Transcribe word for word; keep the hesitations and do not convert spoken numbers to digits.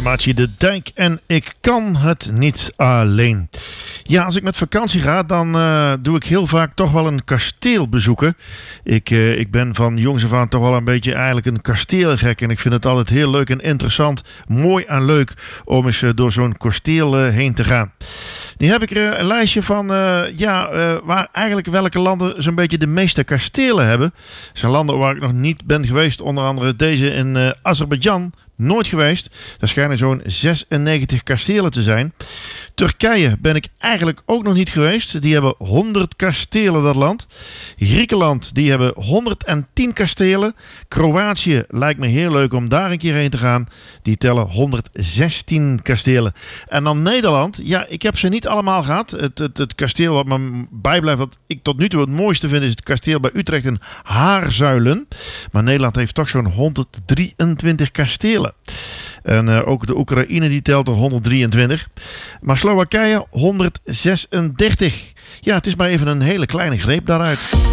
formatie De Dijk en Ik kan het niet alleen. Ja, als ik met vakantie ga, dan uh, doe ik heel vaak toch wel een kasteel bezoeken. Ik, uh, ik ben van jongs af aan toch wel een beetje eigenlijk een kasteelgek. En ik vind het altijd heel leuk en interessant, mooi en leuk om eens uh, door zo'n kasteel uh, heen te gaan. Nu heb ik er een lijstje van uh, ja, uh, waar eigenlijk welke landen zo'n beetje de meeste kastelen hebben. Dat zijn landen waar ik nog niet ben geweest. Onder andere deze in uh, Azerbeidzjan. Nooit geweest. Er schijnen zo'n zesennegentig kastelen te zijn. Turkije ben ik eigenlijk ook nog niet geweest. Die hebben honderd kastelen, dat land. Griekenland, die hebben honderdtien kastelen. Kroatië lijkt me heel leuk om daar een keer heen te gaan. Die tellen honderdzestien kastelen. En dan Nederland. Ja, ik heb ze niet allemaal gehad. Het, het, het kasteel wat me bijblijft, wat ik tot nu toe het mooiste vind, is het kasteel bij Utrecht in Haarzuilen. Maar Nederland heeft toch zo'n honderddrieëntwintig kastelen. En uh, ook de Oekraïne die telt er honderddrieëntwintig. Maar Slowakije honderdzesendertig. Ja, het is maar even een hele kleine greep daaruit.